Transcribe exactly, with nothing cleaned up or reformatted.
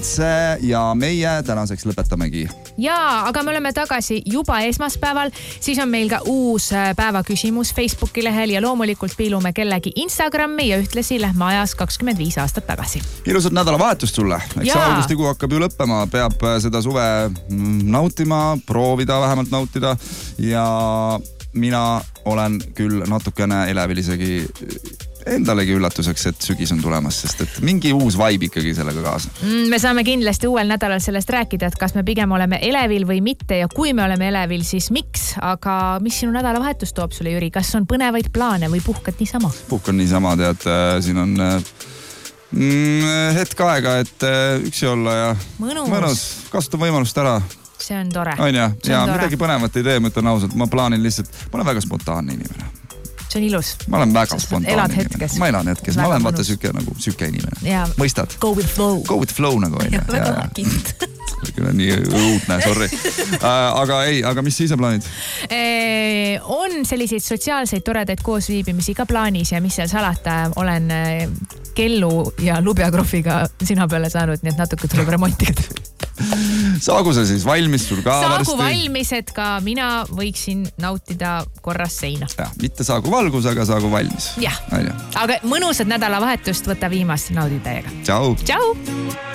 ja meie tänaseks lõpetamegi. Jaa, aga me oleme tagasi juba esmaspäeval. Siis on meil ka uus päevaküsimus Facebooki lehel ja loomulikult piilume kellegi Instagrami ja ühtlasi lähme ajas kakskümmend viis aastat tagasi. Ilusat nädalavahetust sulle. Eks augustikuu hakkab ju lõppema. Peab seda suve nautima, proovida vähemalt nautida ja mina olen küll natukene elevil isegi endalegi üllatuseks, et sügis on tulemas, sest et mingi uus vibe ikkagi sellega kaasa. Me saame kindlasti uuel nädalal sellest rääkida, et kas me pigem oleme elevil või mitte ja kui me oleme elevil, siis miks? Aga mis sinu nädalavahetus toob sulle, Jüri? Kas on põnevaid plaane või puhkad niisama? Puhkan niisama, tead, siin on mm, hetk aega, et üksi olla ja mõnus, mõnus. Kasutan võimalust ära. See on tore. On ja, ja midagi põnevat ei tee, mõtlen ausalt. Ma plaanin lihtsalt, ma olen väga spontaanne inimene. See on ilus. Ma olen väga spontaanne elad hetkes. Ma elan hetkes. Ma olen vaata süke, nagu süke inimene. Ja, mõistad? Go with flow. Go with flow nagu on. Ja, väga kind. Küll on nii õudne, sorry. Uh, aga ei, aga mis siis on plaanid? E, on selliseid sotsiaalseid toredaid koosviibimisi ka plaanis ja mis seal salata, olen kellu ja lubjakrohviga sina peale saanud, nii et natuke tuleb remontiga. Saagu see siis valmis sul ka saagu varsti? Saagu valmis, et ka mina võiksin nautida korras seina. Ja, mitte saagu valgus, aga saagu valmis. Jah, aga mõnusad nädalavahetust, võta viimast, naudi täiega. Tšau! Tšau!